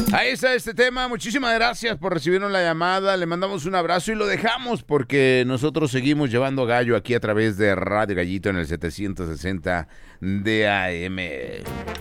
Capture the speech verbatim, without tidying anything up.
Ahí está este tema. Muchísimas gracias por recibirnos la llamada. Le mandamos un abrazo y lo dejamos porque nosotros seguimos llevando gallo aquí a través de Radio Gallito en el setecientos sesenta de A M.